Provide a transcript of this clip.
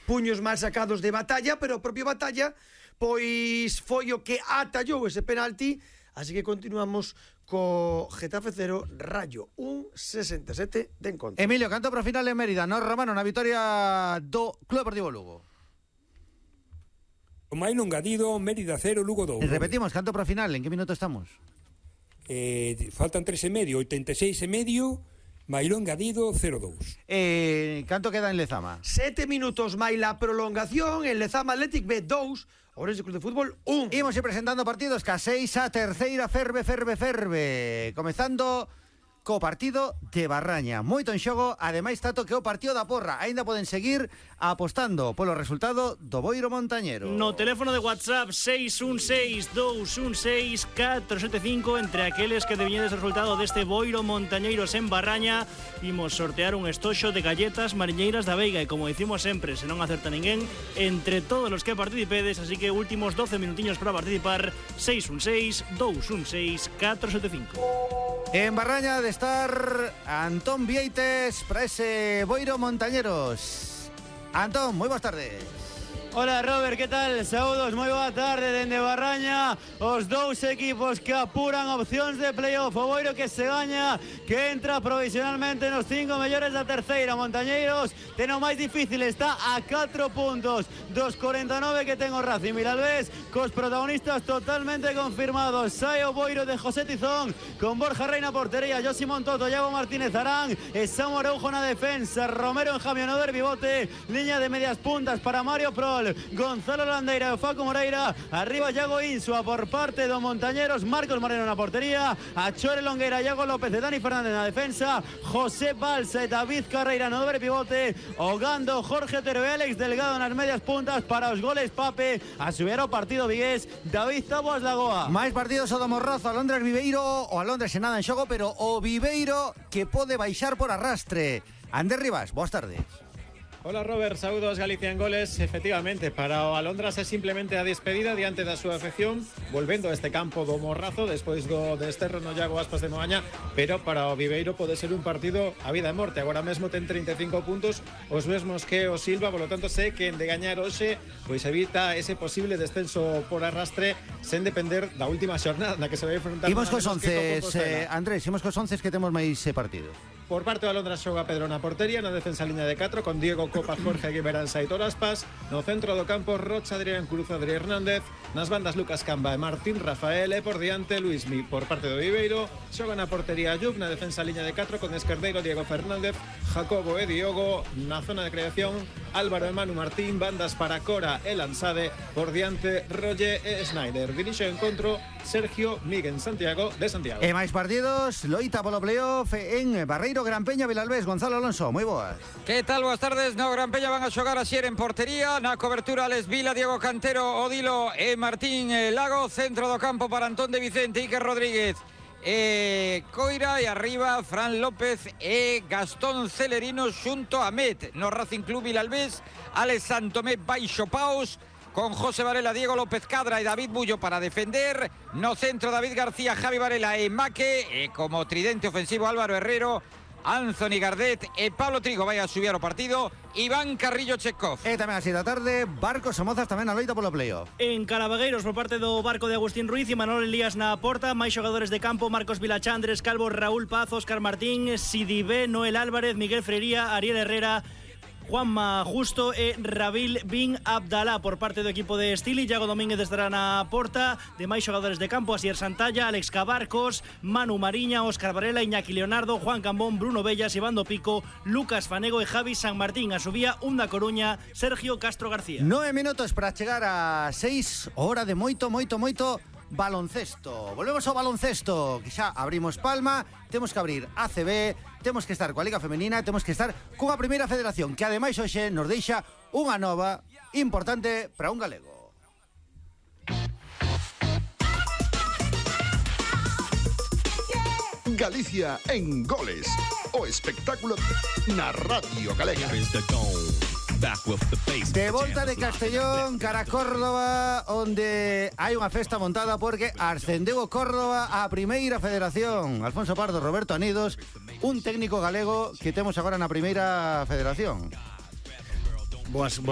puños mal sacados de Batalla, pero o propio Batalla pois foi o que atallou ese penalti. Así que continuamos co Getafe 0, Rayo 1,67 de encontro. Emilio, canto para final en Mérida, no Romano, na vitoria do Club Deportivo Lugo. O máis engadido, Mérida 0, Lugo 2. Repetimos, canto para final, en que minuto estamos? Faltan 3,5, 86,5, Mailo engadido 0-2. Canto queda en Lezama? 7 minutos máis la prolongación. En Lezama Athletic B 2, Ourense Club de Fútbol 1. Imos ir presentando partidos ca 6 a terceira, ferve. Comezando co partido de Barraña. Moito en xogo, ademais tato que o partido da Porra. Aínda poden seguir apostando polo resultado do Boiro Montañero. No teléfono de WhatsApp 616-216-475, entre aqueles que deviñedes o resultado deste Boiro Montañeiros en Barraña, imos sortear un estoxo de galletas mariñeiras da Veiga, e como dicimos sempre, se non acerta ninguén, entre todos os que participedes, así que últimos 12 minutiños para participar. 616-216-475. En Barraña de estar Antón Vieites para ese Boiro Montañeros. Antón, moi boas tardes. Hola Robert, que tal? Saúdos, moi boa tarde dende Barraña. Os dous equipos que apuran opcións de playoff. O Boiro que se gaña, que entra provisionalmente nos 5 mellores da terceira. Montañeiros ten o máis difícil, está a 4 puntos dos 49 que ten o Racing Vilalbés, cos protagonistas totalmente confirmados. Sai o Boiro de José Tizón, con Borja Reina portería, Josi Montoto, Iago Martínez Arán e Samu Araujo na defensa. Romero en Jamionover Bibote, liña de medias puntas para Mario Prol, Gonzalo Landeira e Facu Moreira. Arriba Iago Insua por parte do Montañeros, Marcos Moreno na portería, Achore Longueira, Iago López e Dani Fernández na defensa, José Balsa e David Carreira no dobre pivote, Ogando, Jorge Otero e Alex Delgado nas medias puntas. Para os goles Pape, a subir ao partido vigués, David Taboas Lagoa. Máis partidos o do Morrazo, Alondres Viveiro, o Alondres en nada en xogo, pero o Viveiro que pode baixar por arrastre. Ander Rivas, boas tardes. Hola Robert, saúdos Galicia en goles. Efectivamente, para o Alondras é simplemente a despedida diante da súa afección, volvendo a este campo do Morrazo despois do desterro no Iago Aspas de Moaña, pero para o Viveiro pode ser un partido a vida e morte. Agora mesmo ten 35 puntos, os mesmos que o Silva, polo tanto sei que en de gañar hoxe pois evita ese posible descenso por arrastre sen depender da última xornada na que se vai enfrentar. Imos cos 11, Andrés, imos cos 11 que temos máis partido. Por parte do Alondras xoga Pedro na portería, na defensa liña de 4 con Diego Copas, Jorge Guiberanza e Aitor Aspas. No centro do campo Rocha, Adrián Cruz, Adrián Hernández. Nas bandas Lucas Camba e Martín Rafael. E por diante Luismi. Por parte do Viveiro xoga na portería Ayub, na defensa liña de 4 con Esquerdeiro, Diego Fernández, Jacobo e Diogo. Na zona de creación Álvaro e Manu Martín. Bandas para Cora e Lansade. Por diante Roger e Snyder. Dirixe o encontro Sergio Miguel Santiago de Santiago. E máis partidos, loita polo playoff en Barreiro, Gran Peña, Vilalbés. Gonzalo Alonso, moi boas. Que tal, boas tardes. No Gran Peña van a xogar a Xier en portería. Na cobertura Alex Vila, Diego Cantero, Odilo e Martín Lago. Centro do campo para Antón de Vicente, Iker Rodríguez Coira, e arriba Fran López e Gastón Celerino xunto a Met. No Racing Club Vilalbés, Alex Santomé baixo paus, con José Varela, Diego López Cadra e David Bullo para defender. No centro David García, Javi Varela e Maque. E como tridente ofensivo Álvaro Herrero, Anthony Gardet e Pablo Trigo. Vai a subir o partido Iván Carrillo Chekov. E tamén así da tarde, Barcos Somozas tamén a loita polo playoff. En Carabagueiros por parte do Barco de Agustín Ruiz e Manuel Elías na porta. Máis xogadores de campo: Marcos Vilachá, Andrés Calvo, Raúl Paz, Óscar Martín, Sidibé, Noel Álvarez, Miguel Frería, Ariel Herrera, Juanma Justo e Rabil Bin Abdalá. Por parte do equipo de Estili, Iago Domínguez estará na porta. De máis xogadores de campo: Asier Santalla, Alex Cabarcos, Manu Mariña, Óscar Varela, Iñaki Leonardo, Juan Cambón, Bruno Bellas, Iván do Pico, Lucas Fanego e Javi San Martín. A subía un da Coruña, Sergio Castro García. 9 minutos para chegar a 6, hora de moito baloncesto. Volvemos ao baloncesto, que xa abrimos palma. Temos que abrir ACB, temos que estar coa Liga Femenina, temos que estar cunha primeira federación que ademais hoxe nos deixa unha nova importante para un galego. Galicia en goles, o espectáculo na Radio Galega. De volta de Castellón cara a Córdoba, onde hai unha festa montada porque ascendeu o Córdoba á primeira federación. Alfonso Pardo, Roberto Anidos, un técnico galego que temos agora na primeira federación. Boas